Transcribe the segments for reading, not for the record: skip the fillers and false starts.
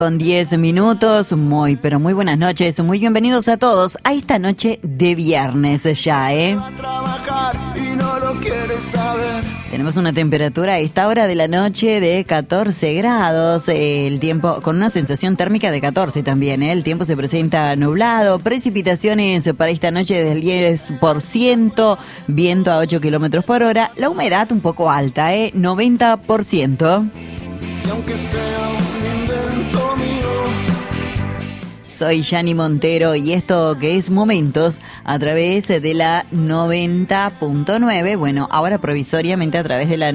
Con 10 minutos, pero muy buenas noches, muy bienvenidos a todos a esta noche de viernes ya, Tenemos una temperatura a esta hora de la noche de 14 grados, el tiempo con una sensación térmica de 14 también, El tiempo se presenta nublado, precipitaciones para esta noche del 10%, viento a 8 kilómetros por hora, la humedad un poco alta, 90%. Y aunque sea un invento mío. Soy Yani Montero y esto que es Momentos a través de la 90.9, bueno, ahora provisoriamente a través de la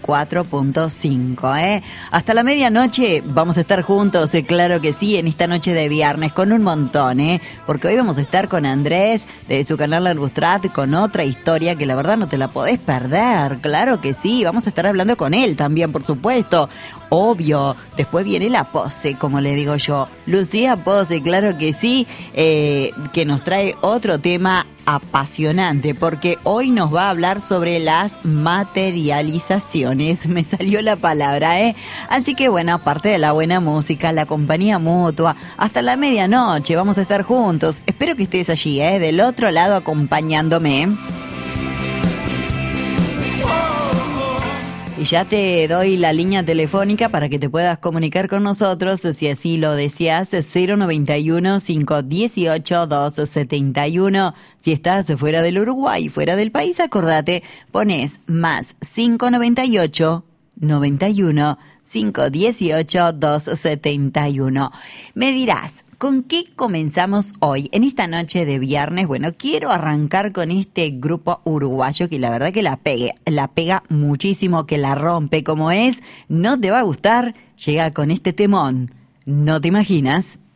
94.5, Hasta la medianoche vamos a estar juntos, claro que sí, en esta noche de viernes con un montón, porque hoy vamos a estar con Andrés de su canal La Lustrat con otra historia que la verdad no te la podés perder, claro que sí, vamos a estar hablando con él también, por supuesto. Obvio, después viene la Pose, como le digo yo, Lucía Pose, claro que sí, que nos trae otro tema apasionante, porque hoy nos va a hablar sobre las materializaciones, me salió la palabra, Así que bueno, aparte de la buena música, la compañía mutua, hasta la medianoche vamos a estar juntos, espero que estés allí, del otro lado acompañándome. Y ya te doy la línea telefónica para que te puedas comunicar con nosotros, si así lo deseas, 091-518-271. Si estás fuera del Uruguay, fuera del país, acordate, pones más 598 91 518 271. Me dirás, ¿con qué comenzamos hoy, en esta noche de viernes? Bueno, quiero arrancar con este grupo uruguayo que la verdad que la pega muchísimo, que la rompe como es. No te va a gustar, llega con este temón. ¿No te imaginas?